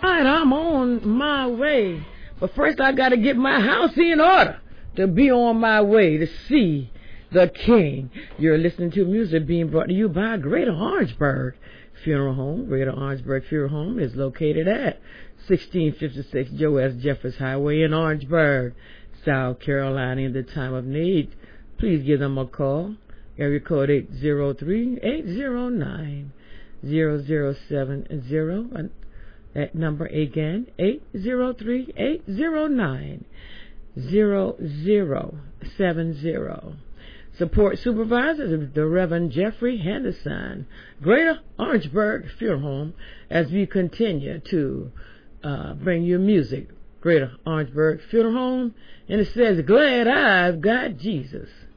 right, I'm on my way. But first I got to get my house in order to be on my way to see the King. You're listening to music being brought to you by Greater Orangeburg Funeral Home. Greater Orangeburg Funeral Home is located at 1656 Joe S. Jeffers Highway in Orangeburg, South Carolina. In the time of need, please give them a call. Area code 803-809-0070. That number again, 803-809-0070. Support supervisors of the Reverend Jeffrey Henderson, Greater Orangeburg Funeral Home, as we continue to bring you music. Greater Orangeburg Funeral Home, and it says, Glad I've Got Jesus.